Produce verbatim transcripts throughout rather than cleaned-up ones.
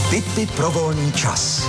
Tipy pro volný čas.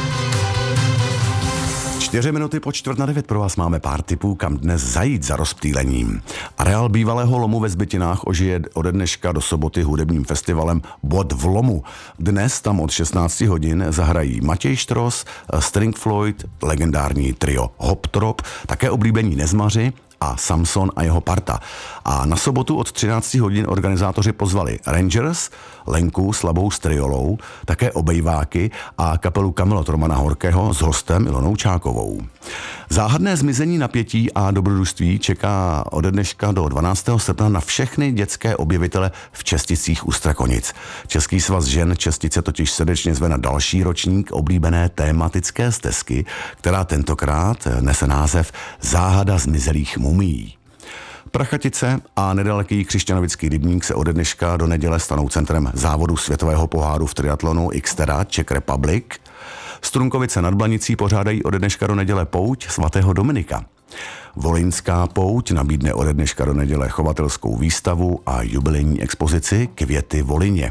Čtyři minuty po čtvrt na devět pro vás máme pár tipů, kam dnes zajít za rozptýlením. Areál bývalého lomu ve Zbytinách ožije ode dneška do soboty hudebním festivalem Bod v lomu. Dnes tam od šestnáct hodin zahrají Matěj Štros, String Floyd, legendární trio Hop Trop, také oblíbení Nezmaři a Samson a jeho parta. A na sobotu od třináct hodin organizátoři pozvali Rangers, Lenku s Labou Striolou, také Obejváky a kapelu Kamelot Romana Horkého s hostem Ilonou Čákovou. Záhadné zmizení napětí a dobrodružství čeká ode dneška do dvanáctého srpna na všechny dětské objevitele v Česticích u Strakonic. Český svaz žen Čestice totiž srdečně zve na další ročník oblíbené tématické stezky, která tentokrát nese název Záhada zmizelých mumií. Prachatice a nedaleký Křišťanovický rybník se ode dneška do neděle stanou centrem závodu světového poháru v triatlonu Xterra Czech Republic. Strunkovice nad Blanicí pořádají ode dneška do neděle pouť svatého Dominika. Volinská pouť nabídne ode dneška do neděle chovatelskou výstavu a jubilejní expozici Květy Volině.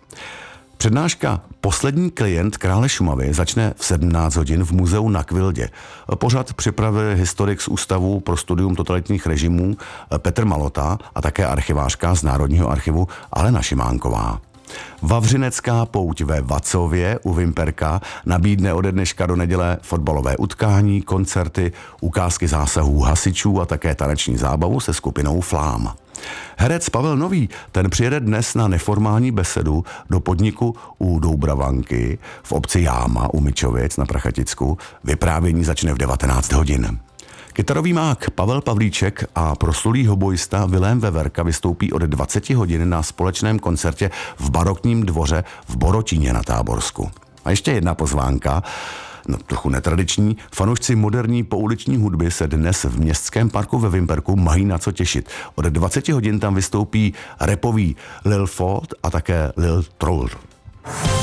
Přednáška Poslední klient Krále Šumavy začne v sedmnáct hodin v muzeu na Kvildě. Pořad připravil historik z Ústavu pro studium totalitních režimů Petr Malota a také archivářka z Národního archivu Alena Šimánková. Vavřinecká pouť ve Vacově u Vimperka nabídne ode dneška do neděle fotbalové utkání, koncerty, ukázky zásahů hasičů a také taneční zábavu se skupinou Flám. Herec Pavel Nový, ten přijede dnes na neformální besedu do podniku u Doubravanky v obci Jáma u Mičovic na Prachaticku. Vyprávění začne v devatenáct hodin. Kytarový mák Pavel Pavlíček a proslulý hobojista Vilém Veverka vystoupí od dvacet hodin na společném koncertě v barokním dvoře v Borotíně na Táborsku. A ještě jedna pozvánka, no trochu netradiční, fanoušci moderní pouliční hudby se dnes v Městském parku ve Vimperku mají na co těšit. Od dvacet hodin tam vystoupí rapový Lil Ford a také Lil Troll.